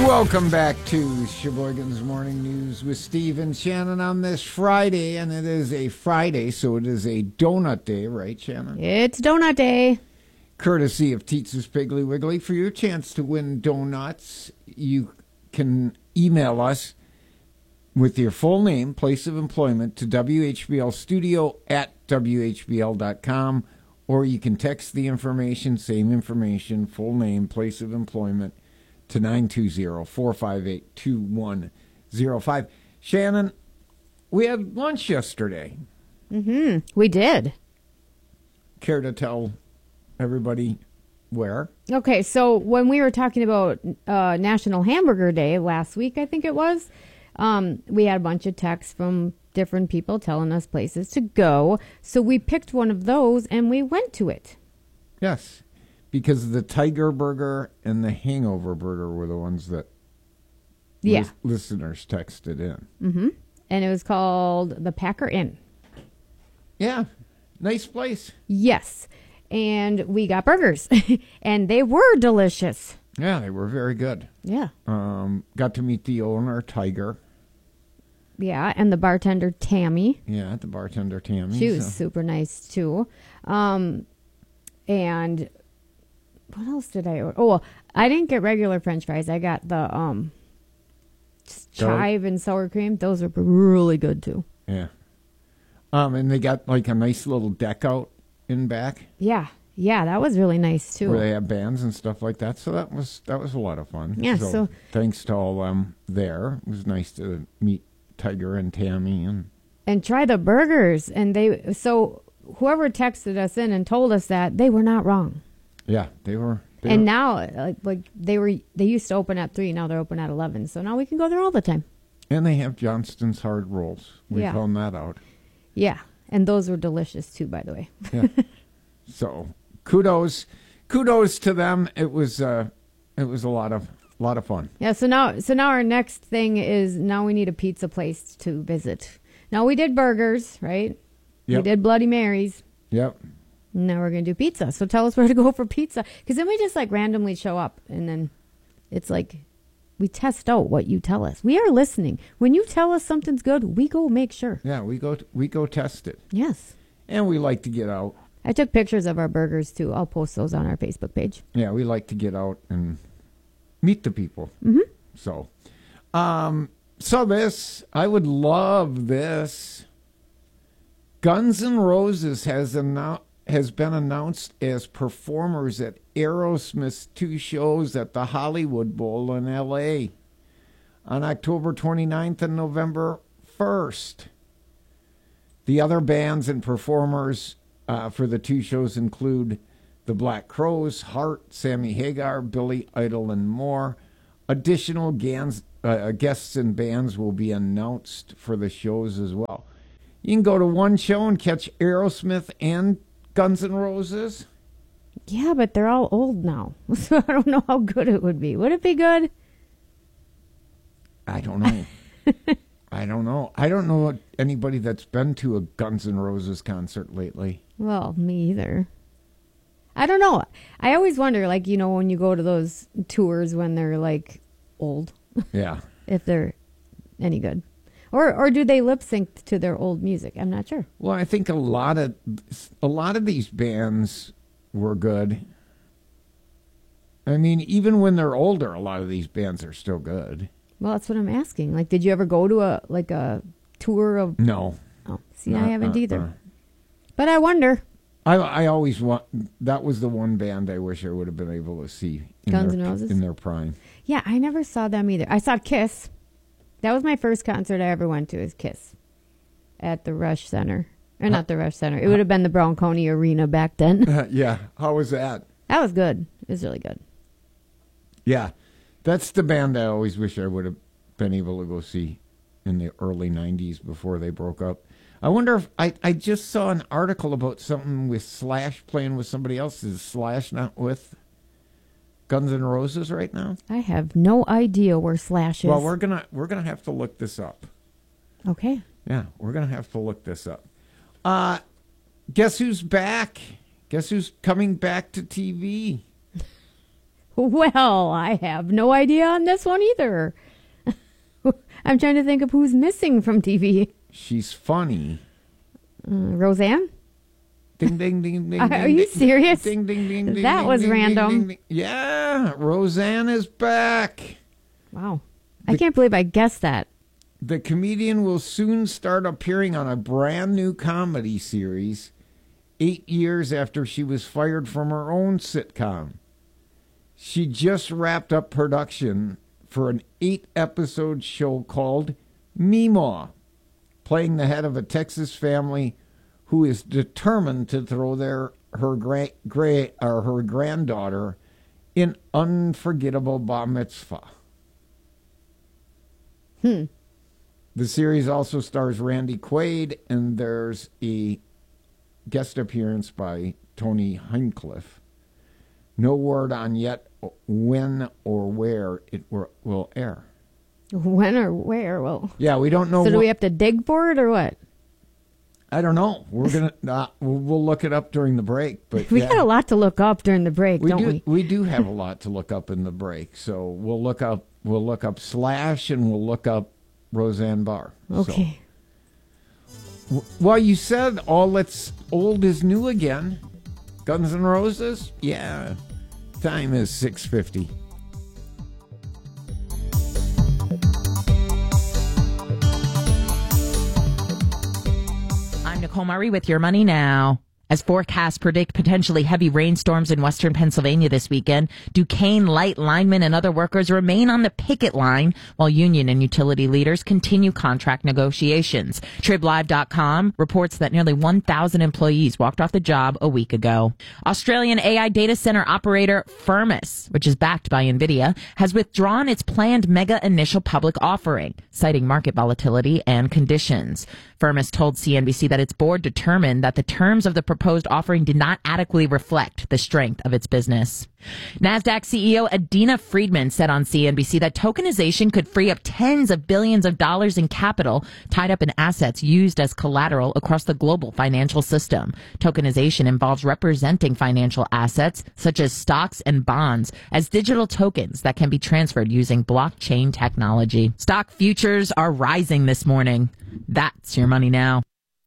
Welcome back to Sheboygan's Morning News with Steve and Shannon on this Friday, and it is a Friday, so it is a donut day, right, Shannon? It's donut day. Courtesy of Teetsa's Piggly Wiggly. For your chance to win donuts, you can email us with your full name, place of employment, to whblstudio@whbl.com, or you can text the information, same information, full name, place of employment, to 920-458-2105. Shannon, we had lunch yesterday. We did. Care to tell everybody where? Okay, so when we were talking about National Hamburger Day last week, I think it was, we had a bunch of texts from different people telling us places to go. So we picked one of those and we went to it. Yes, because the Tiger Burger and the Hangover Burger were the ones that listeners texted in. And it was called the Packer Inn. Yeah, nice place. Yes, and we got burgers, and they were delicious. Yeah, they were very good. Yeah. Got to meet the owner, Tiger. Yeah, and the bartender, Tammy. Yeah, the bartender, Tammy. She was super nice, too. And what else did I order? Oh, well, I didn't get regular French fries. I got the chive and sour cream. Those were really good, too. Yeah. And they got like a nice little deck out in back. Yeah, that was really nice, too. Where they have bands and stuff like that. So that was a lot of fun. Yeah, so thanks to all them there. It was nice to meet Tiger and Tammy and try the burgers. And so whoever texted us in and told us that, they were not wrong. Yeah, they were. And now, they used to open at 3. Now they're open at 11. So now we can go there all the time. And they have Johnston's hard rolls. We found that out. Yeah, and those were delicious too, by the way. Yeah. So kudos to them. It was a lot of fun. Yeah. So now our next thing is now we need a pizza place to visit. Now we did burgers, right? Yep. We did Bloody Marys. Yep. Now we're going to do pizza. So tell us where to go for pizza. Because then we just randomly show up and then it's we test out what you tell us. We are listening. When you tell us something's good, we go make sure. Yeah, we go test it. Yes. And we like to get out. I took pictures of our burgers too. I'll post those on our Facebook page. Yeah, we like to get out and meet the people. So, I would love this. Guns N' Roses has been announced as performers at Aerosmith's 2 shows at the Hollywood Bowl in L.A. on October 29th and November 1st. The other bands and performers for the 2 shows include the Black Crowes, Heart, Sammy Hagar, Billy Idol, and more. Additional guests and bands will be announced for the shows as well. You can go to one show and catch Aerosmith and Guns N' Roses. Yeah, but they're all old now. So I don't know how good it would be. Would it be good? I don't know. I don't know anybody that's been to a Guns N' Roses concert lately. Well, me either. I don't know. I always wonder, when you go to those tours when they're, old. Yeah. If they're any good. Or do they lip sync to their old music? I'm not sure. Well, I think a lot of these bands were good. I mean, even when they're older, a lot of these bands are still good. Well, that's what I'm asking. Did you ever go to a tour of? No. Oh, see, I haven't either. But I wonder. I always that was the one band I wish I would have been able to see. Guns N' Roses? In their prime. Yeah, I never saw them either. I saw Kiss. That was my first concert I ever went to, is Kiss at the Rush Center. Or not the Rush Center. It would have been the Brown County Arena back then. Yeah. How was that? That was good. It was really good. Yeah. That's the band I always wish I would have been able to go see in the early 90s before they broke up. I wonder if I just saw an article about something with Slash playing with somebody else. Is Slash not with Guns N' Roses right now? I have no idea where Slash is. Well, we're gonna have to look this up. Okay. Yeah, we're gonna have to look this up. Guess who's back? Guess who's coming back to TV? Well, I have no idea on this one either. I'm trying to think of who's missing from TV. She's funny. Roseanne? Ding, ding, ding, ding. Are you serious? Ding, ding, ding, ding. That was random. Ding, ding. Yeah, Roseanne is back. Wow. I can't believe I guessed that. The comedian will soon start appearing on a brand new comedy series 8 years after she was fired from her own sitcom. She just wrapped up production for an 8-episode show called Meemaw, playing the head of a Texas family who is determined to throw her granddaughter in unforgettable bar mitzvah. The series also stars Randy Quaid, and there's a guest appearance by Tony Hinchcliffe. No word on yet when or where it will air. When or where? Well, yeah, we don't know. So do we have to dig for it or what? I don't know. We're gonna we'll look it up during the break. But we got a lot to look up during the break, don't we? We do have a lot to look up in the break. So we'll look up Slash, and we'll look up Roseanne Barr. Okay. So, well, you said all that's old is new again. Guns N' Roses? Yeah. Time is 6:50. I'm Nicole Murray with Your Money Now. As forecasts predict potentially heavy rainstorms in western Pennsylvania this weekend, Duquesne light linemen and other workers remain on the picket line while union and utility leaders continue contract negotiations. TribLive.com reports that nearly 1,000 employees walked off the job a week ago. Australian AI data center operator Firmus, which is backed by NVIDIA, has withdrawn its planned mega initial public offering, citing market volatility and conditions. Firmus told CNBC that its board determined that the terms of the proposed offering did not adequately reflect the strength of its business. NASDAQ CEO Adena Friedman said on CNBC that tokenization could free up tens of billions of dollars in capital tied up in assets used as collateral across the global financial system. Tokenization involves representing financial assets, such as stocks and bonds, as digital tokens that can be transferred using blockchain technology. Stock futures are rising this morning. That's Your Money Now.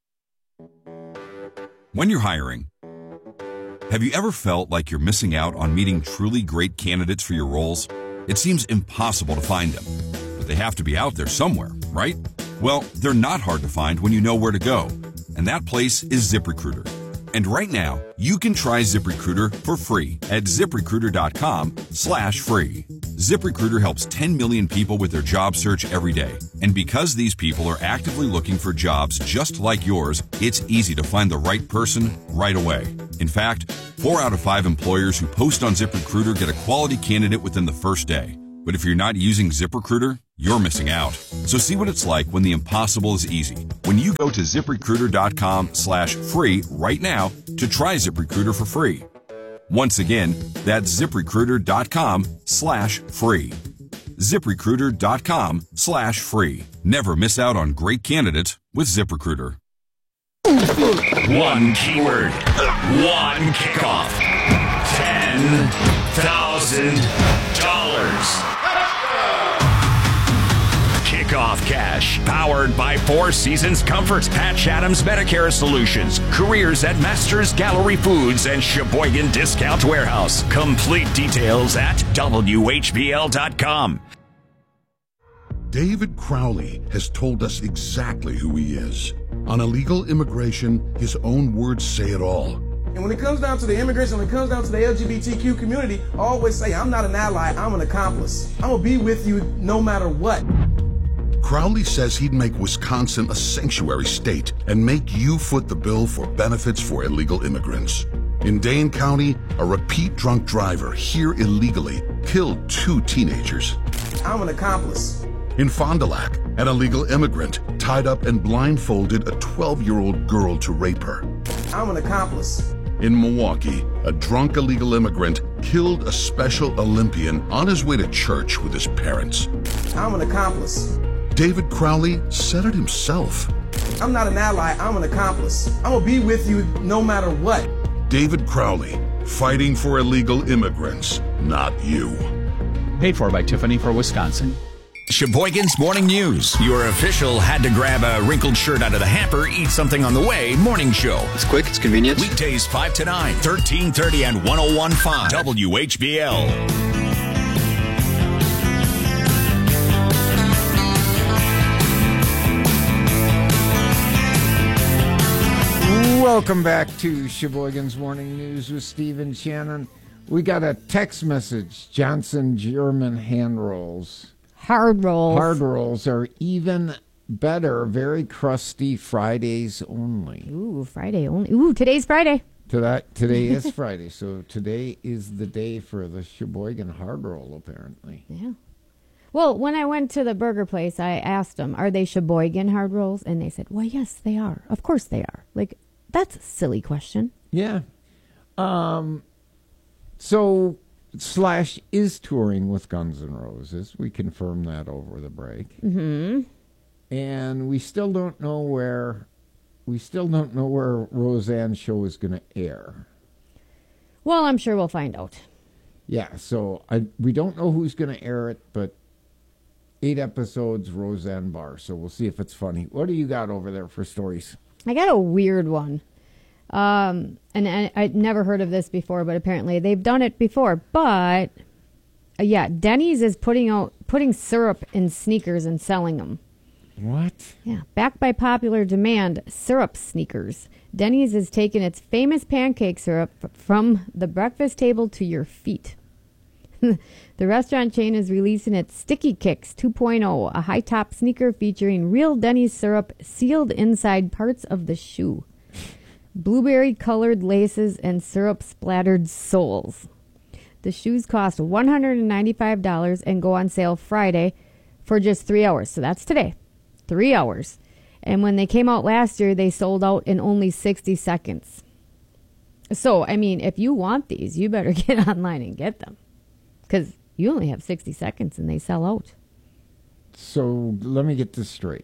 When you're hiring, have you ever felt like you're missing out on meeting truly great candidates for your roles? It seems impossible to find them, but they have to be out there somewhere, right? Well, they're not hard to find when you know where to go, and that place is ZipRecruiter. And right now, you can try ZipRecruiter for free at ZipRecruiter.com/free. ZipRecruiter helps 10 million people with their job search every day. And because these people are actively looking for jobs just like yours, it's easy to find the right person right away. In fact, 4 out of 5 employers who post on ZipRecruiter get a quality candidate within the first day. But if you're not using ZipRecruiter, you're missing out. So see what it's like when the impossible is easy. When you go to ZipRecruiter.com/free right now to try ZipRecruiter for free. Once again, that's ZipRecruiter.com/free. ZipRecruiter.com/free. Never miss out on great candidates with ZipRecruiter. One keyword, one kickoff, $10,000. Kickoff Cash, powered by Four Seasons Comforts, Patch Adams Medicare Solutions, careers at Masters Gallery Foods and Sheboygan Discount Warehouse. Complete details at WHBL.com. David Crowley has told us exactly who he is. On illegal immigration, his own words say it all. And when it comes down to the immigration, when it comes down to the LGBTQ community, I always say, I'm not an ally, I'm an accomplice. I'm going to be with you no matter what. Crowley says he'd make Wisconsin a sanctuary state and make you foot the bill for benefits for illegal immigrants. In Dane County, a repeat drunk driver here illegally killed 2 teenagers. I'm an accomplice. In Fond du Lac, an illegal immigrant tied up and blindfolded a 12-year-old girl to rape her. I'm an accomplice. In Milwaukee, a drunk illegal immigrant killed a Special Olympian on his way to church with his parents. I'm an accomplice. David Crowley said it himself. I'm not an ally, I'm an accomplice. I'm going to be with you no matter what. David Crowley, fighting for illegal immigrants. not you. Paid for by Tiffany for Wisconsin. Sheboygan's Morning News. Your official had to grab a wrinkled shirt out of the hamper, eat something on the way morning show. It's quick, it's convenient. Weekdays 5 to 9, 1330 and 101.5 WHBL. Welcome back to Sheboygan's Morning News with Stephen Shannon. We got a text message. Johnson German hand rolls. Hard rolls. Hard rolls are even better. Very crusty. Fridays only. Ooh, Friday only. Ooh, today's Friday. Today is Friday, so today is the day for the Sheboygan hard roll, apparently. Yeah. Well, when I went to the burger place, I asked them, are they Sheboygan hard rolls? And they said, well, yes, they are. Of course they are. Like, that's a silly question. Yeah. So Slash is touring with Guns N' Roses. We confirmed that over the break. Mm-hmm. And we still don't know where Roseanne's show is going to air. Well, I'm sure we'll find out. Yeah, so we don't know who's going to air it, but 8 episodes, Roseanne Barr. So we'll see if it's funny. What do you got over there for stories? I got a weird one. And I'd never heard of this before, but apparently they've done it before. But, yeah, Denny's is putting syrup in sneakers and selling them. What? Yeah, backed by popular demand, syrup sneakers. Denny's has taken its famous pancake syrup from the breakfast table to your feet. The restaurant chain is releasing its Sticky Kicks 2.0, a high-top sneaker featuring real Denny's syrup sealed inside parts of the shoe. Blueberry-colored laces and syrup-splattered soles. The shoes cost $195 and go on sale Friday for just 3 hours. So that's today. 3 hours. And when they came out last year, they sold out in only 60 seconds. So, I mean, if you want these, you better get online and get them. Because you only have 60 seconds and they sell out. So let me get this straight.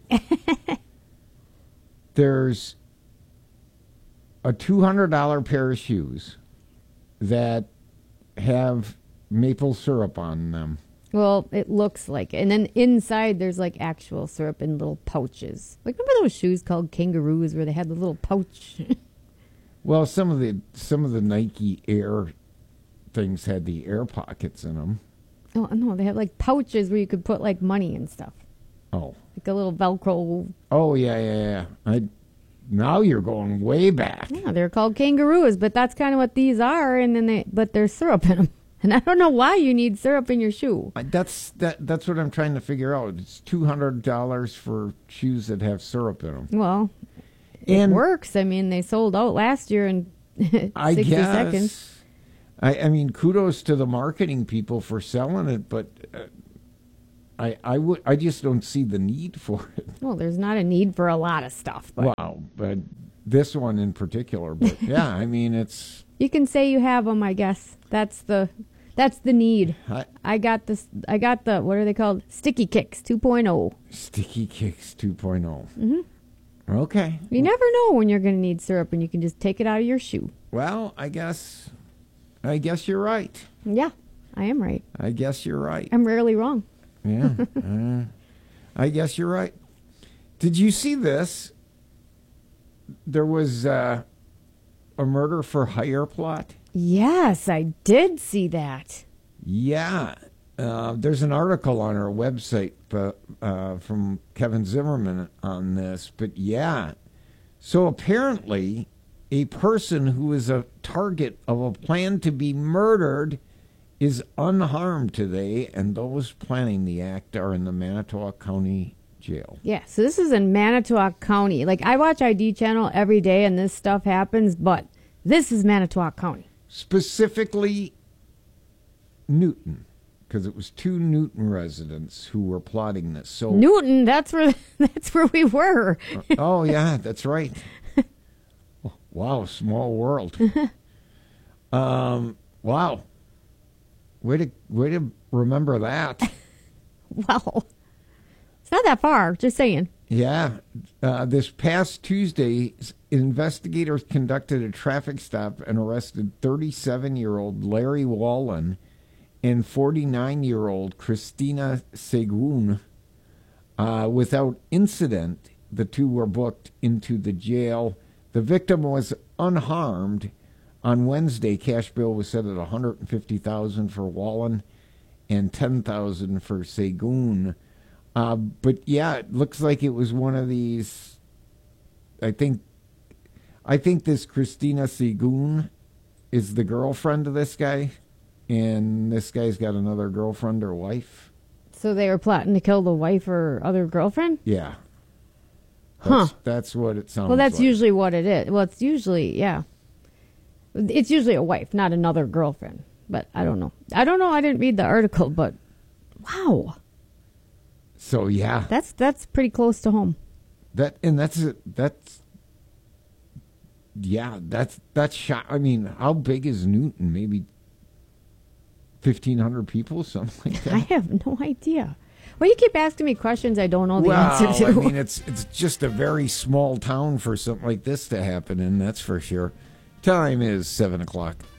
There's a $200 pair of shoes that have maple syrup on them. Well, it looks like it. And then inside there's like actual syrup in little pouches. Like, remember those shoes called kangaroos where they had the little pouch? Well, some of the Nike Air things had the air pockets in them. Oh, no, they had like pouches where you could put like money and stuff. Oh. Like a little Velcro. Oh, yeah. Now you're going way back. Yeah, they're called kangaroos, but that's kind of what these are. And then but there's syrup in them. And I don't know why you need syrup in your shoe. That's what I'm trying to figure out. It's $200 for shoes that have syrup in them. Well, it works. I mean, they sold out last year in 60 seconds. I mean, kudos to the marketing people for selling it, but I just don't see the need for it. Well, there's not a need for a lot of stuff. But wow, but this one in particular. But yeah, I mean, it's. You can say you have them, I guess. That's the need. I got the what are they called? Sticky Kicks 2.0. Sticky Kicks 2.0. Mm-hmm. Okay. You never know when you're going to need syrup, and you can just take it out of your shoe. Well, I guess you're right. Yeah, I am right. I guess you're right. I'm rarely wrong. Yeah. I guess you're right. Did you see this? There was a murder for hire plot. Yes, I did see that. Yeah. There's an article on our website from Kevin Zimmerman on this. But yeah. So apparently a person who is a target of a plan to be murdered is unharmed today, and those planning the act are in the Manitowoc County Jail. Yeah, so this is in Manitowoc County. Like, I watch ID Channel every day, and this stuff happens, but this is Manitowoc County. Specifically, Newton, because it was 2 Newton residents who were plotting this. So Newton, that's where we were. Oh, yeah, that's right. Wow, small world. Wow. Way to remember that. Well, it's not that far, just saying. Yeah. This past Tuesday, investigators conducted a traffic stop and arrested 37-year-old Larry Wallen and 49-year-old Christina Segun. Without incident, the two were booked into the jail. The victim was unharmed. On Wednesday, cash bail was set at $150,000 for Wallen and $10,000 for Segun. But yeah, it looks like it was one of these. I think this Christina Segun is the girlfriend of this guy, and this guy's got another girlfriend or wife. So they were plotting to kill the wife or other girlfriend? Yeah. Huh. That's what it sounds like. Well, that's usually what it is. Well, it's usually, yeah. It's usually a wife, not another girlfriend. But I don't know. I didn't read the article, but wow. So, yeah. That's pretty close to home. That's shot. I mean, how big is Newton? Maybe 1,500 people, something like that. I have no idea. Well, you keep asking me questions I don't know the answer to. I mean, it's just a very small town for something like this to happen in, that's for sure. Time is 7 o'clock.